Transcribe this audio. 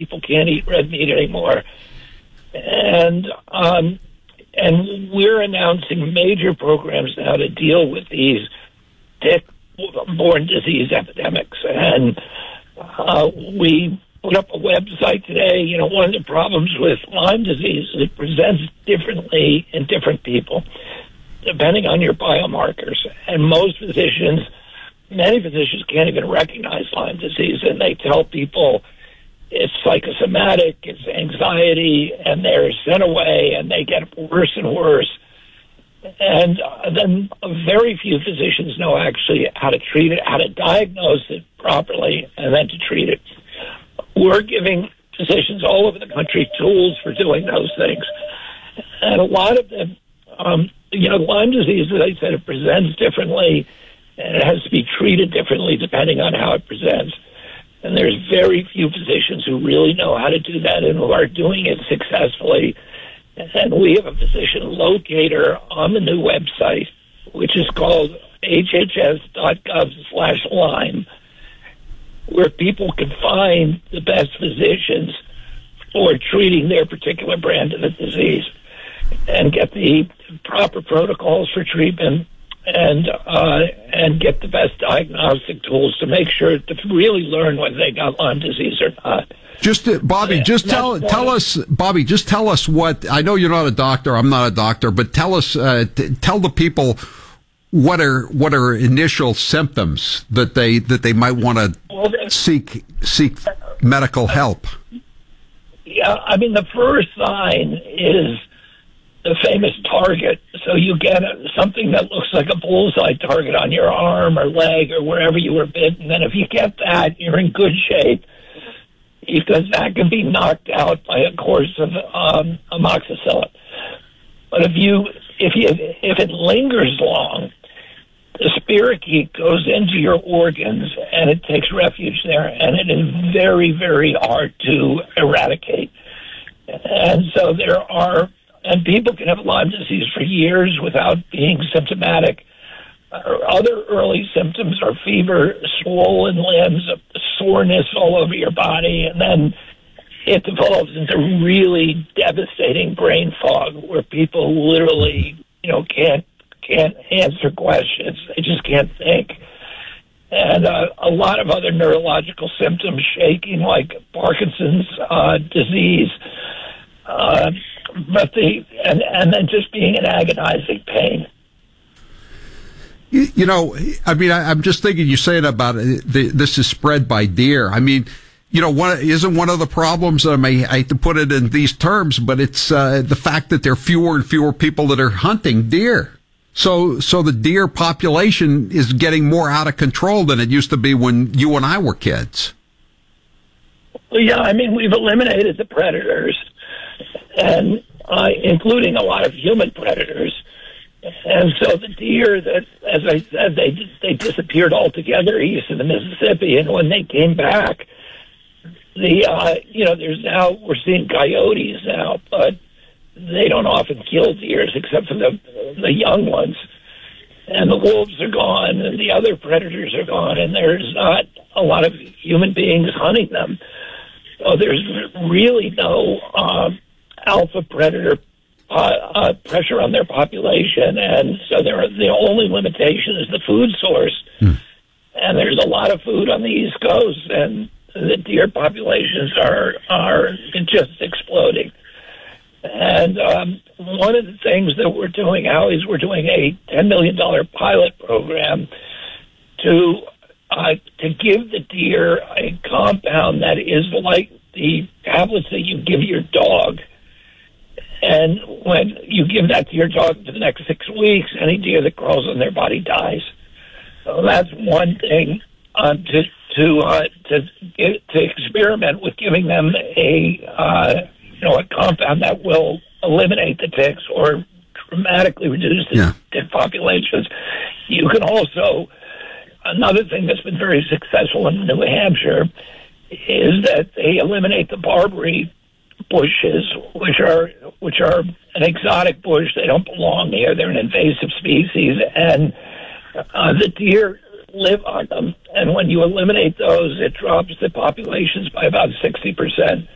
people can't eat red meat anymore. And we're announcing major programs now to deal with these tick-borne disease epidemics. And we put up a website today. You know, one of the problems with Lyme disease is it presents differently in different people, depending on your biomarkers. And many physicians can't even recognize Lyme disease, and they tell people it's psychosomatic, it's anxiety, and they're sent away, and they get worse and worse. And then very few physicians know actually how to treat it, how to diagnose it properly, and then to treat it. We're giving physicians all over the country tools for doing those things. And a lot of them, Lyme disease, as I said, it presents differently, and it has to be treated differently depending on how it presents. And there's very few physicians who really know how to do that and who are doing it successfully. And we have a physician locator on the new website, which is called hhs.gov/Lyme, where people can find the best physicians for treating their particular brand of the disease and get the proper protocols for treatment and get the best diagnostic tools to make sure to really learn whether they got Lyme disease or not. Bobby, tell us what, I know you're not a doctor, I'm not a doctor, but tell us, tell the people what are initial symptoms that they might want to seek medical help. Yeah, I mean, the first sign is the famous target. So you get something that looks like a bullseye target on your arm or leg or wherever you were bitten. And if you get that, you're in good shape, because that can be knocked out by a course of amoxicillin. But if it lingers long, the spirochete goes into your organs and it takes refuge there, and it is very, very hard to eradicate. And so and people can have Lyme disease for years without being symptomatic. Other early symptoms are fever, swollen limbs, soreness all over your body, and then it develops into really devastating brain fog where people literally, can't answer questions. They just can't think. And a lot of other neurological symptoms, shaking, like Parkinson's disease, and then just being in agonizing pain. I'm just thinking, you saying about this is spread by deer. I mean, isn't one of the problems, I hate to put it in these terms, but it's the fact that there are fewer and fewer people that are hunting deer. So the deer population is getting more out of control than it used to be when you and I were kids. Well, yeah, I mean, we've eliminated the predators, and including a lot of human predators. And so the deer that, as I said, they disappeared altogether east of the Mississippi, and when they came back, we're seeing coyotes now, but they don't often kill deers except for the young ones. And the wolves are gone, and the other predators are gone, and there's not a lot of human beings hunting them. So there's really no alpha predator pressure on their population, and so the only limitation is the food source. And there's a lot of food on the East Coast, and the deer populations are just exploding. And one of the things that we're doing now is we're doing a $10 million pilot program to give the deer a compound that is like the tablets that you give your dog. And when you give that to your dog for the next 6 weeks, any deer that crawls on their body dies. So that's one thing to experiment with, giving them a compound that will eliminate the ticks or dramatically reduce the tick populations. You can also, another thing that's been very successful in New Hampshire is that they eliminate the barberry bushes, which are an exotic bush. They don't belong here. They're an invasive species, and the deer live on them. And when you eliminate those, it drops the populations by about 60%.